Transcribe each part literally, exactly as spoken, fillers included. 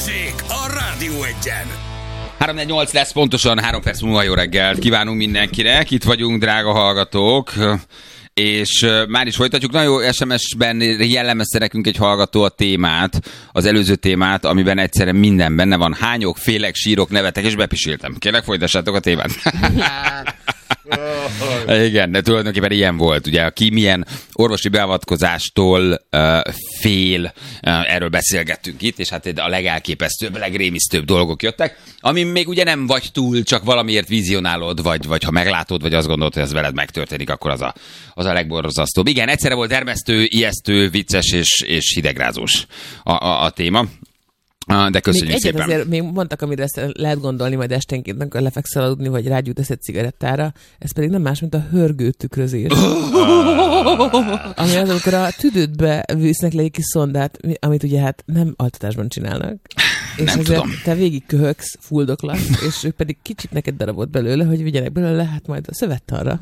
Balázsék a Rádió Egyen. három nyolc lesz pontosan, három perc múlva jó reggelt kívánunk mindenkinek. Itt vagyunk, drága hallgatók. És már is folytatjuk. Nagyon jó es em es-ben jellemezte nekünk egy hallgató a témát, az előző témát, amiben egyszerre minden benne van. Hányok, félek, sírok, nevetek, és bepiséltem. Kérlek, folytassátok a témát. Igen, de tulajdonképpen ilyen volt. Ugye, aki milyen orvosi beavatkozástól uh, fél, uh, erről beszélgettünk itt, és hát a legelképesztőbb, legrémisztőbb dolgok jöttek, ami még ugye nem vagy túl, csak valamiért vizionálod, vagy, vagy ha meglátod, vagy azt gondolod, hogy ez veled megtörténik, akkor az a, az a legborzasztóbb. Igen, egyszerre volt termesztő, ijesztő, vicces és, és hidegrázós a, a, a téma. De köszönjük még szépen. Azért még mondtak, amire ezt lehet gondolni, majd esténként, amikor lefekszel aludni, vagy rágyújtasz egy cigarettára, ez pedig nem más, mint a hörgő tükrözés. Ami az, amikor a tüdődbe visznek le egy kis szondát, amit ugye hát nem altatásban csinálnak. És nem azért tudom. Te végig köhögsz, fuldoklasz, és ők pedig kicsit neked darabot belőle, hogy vigyenek belőle, hát majd a szövettanra.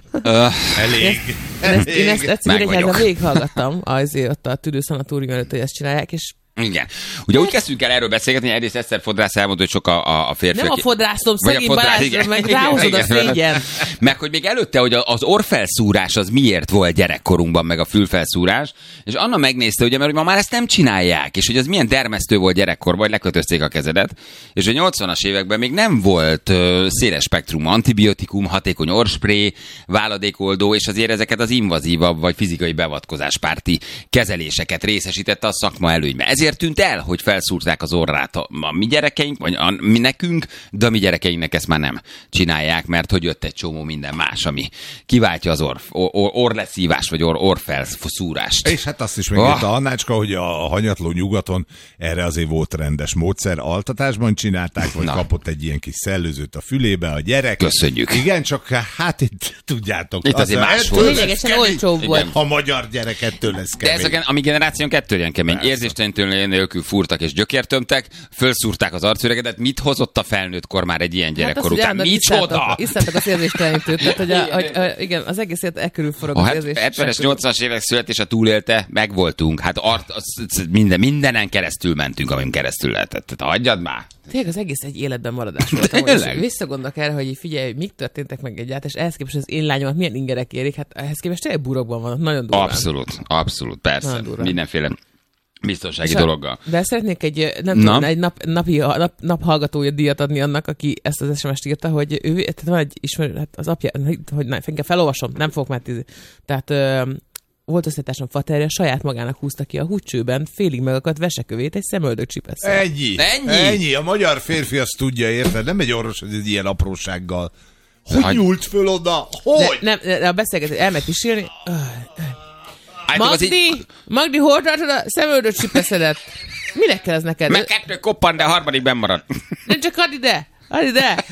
Elég. Én ezt, én ezt egyszerűen Meg egyáltalán vagyok. végighallgattam azért ott a tüdőszanatórium előtt, hogy ezt csinálják, és Igen. Ugye úgy kezdtünk el erről beszélgetni, hogy egyrészt Eszter Fodrász elmondta, hogy sok a, a, a férfi. nem a fodrászom, Vagy a szegény fodrász, Balázs, igen. meg Igen, ráhozod a igen. szégyen. Meg hogy még előtte, hogy az orrfelszúrás az miért volt gyerekkorunkban, meg a fülfelszúrás, és Anna megnézte, ugye, mert hogy ma már ezt nem csinálják, és hogy az milyen dermesztő volt gyerekkorban, hogy lekötözték a kezedet, és a nyolcvanas években még nem volt uh, széles spektrum antibiotikum, hatékony orrspré, váladékoldó, és azért ezeket az invazívabb vagy fizikai beavatkozáspárti kezeléseket részesítette a szakma előnybe. Ezért tűnt el, hogy felszúrták az orrát a, a mi gyerekeink, vagy a, mi nekünk, de a mi gyerekeinknek ezt már nem csinálják, mert hogy jött egy csomó minden más, ami kiváltja az orr, or, or, orrleszívás, vagy orr, orrfelszúrást. És hát azt is megírta Oh. Annácska, hogy a hanyatló nyugaton erre azért volt rendes módszer. Altatásban csinálták, vagy Na. kapott egy ilyen kis szellőzőt a fülébe a gyerek. Köszönjük. Igen, csak hát itt tudjátok. Itt azért az- más ettől volt. lesz Lényegesen kemény. olcsóbb volt. A magyar gyerek ettől lesz De kemény. ez a, a mi generáción kettő ilyen kemény. Érzéstelenítő nélkül fúrtak és gyökértömtek, fölszúrták az arcüregedet. Mit hozott a felnőttkor már egy ilyen gyerekkor hogy után? állandóan Micsoda? isztátok- Isztátok az érzéstelenítőt, tehát hogy, a, hogy a, igen, az egész élet e körül forog A az het- érzés. hetvenes, nyolcvanas évek születése túlélte, megvoltunk. Hát art, az, az, minden, mindenen keresztül mentünk, amin keresztül lehetett. Tehát hagyjad már. Tényleg az egész egy életben maradás volt. Tényleg? Visszagondolok erre, hogy figyelj, hogy mik történtek meg egyáltalán, és ehhez képest az én lányomat milyen ingerek érik, hát ehhez képest tényleg burokban vannak, nagyon durván. Abszolút, abszolút, persze. Nagyon durva. Mindenféle biztonsági És a- dologgal. De szeretnék egy, nem Na? tudom, egy nap, napi, nap, naphallgatója díjat adni annak, aki ezt az es em est írta, hogy ő, tehát van egy ismerő, hát az apja, hogy na, inkább felolvasom, nem fogok már tízni. Tehát ö, volt összetársam faterja, saját magának húzta ki a húcsőben félig megakadt vesekövét egy szemöldök csipesszel. Ennyi. Ennyi? Ennyi. A magyar férfi azt tudja, érted? Nem egy orvos, hogy egy ilyen aprósággal. Hogy Hagy- nyúlt föl oda? De, Hogy? nem, de a beszélgetés elmegy pisilni. Állítólag az Magdi, í- Magdi, hol tartod a szemöldök csipeszedet? Minek kell ez neked? Meg kettő koppan, de a harmadik benn marad. Nem csak add ide! Add ide!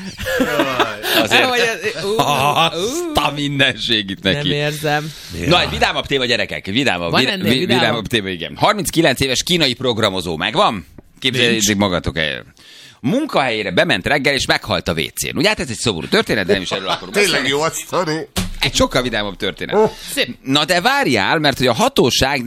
Azért. Hogy az- ú, Azt a mindenség itt Nem neki. érzem. Na, egy vidámabb téma, gyerekek. Vidámabb, Van vid- ennél vi- vidámabb? vidámabb téma, igen. harminckilenc éves kínai programozó megvan? Képzeljétek magatok el. A munkahelyére bement reggel, és meghalt a vécén. Ugye hát ez egy szomorú történet, de nem is erről akarunk Tényleg beszélni. jó a sztori. Egy sokkal vidámabb történet. Szép. Na de várjál, mert hogy a hatóság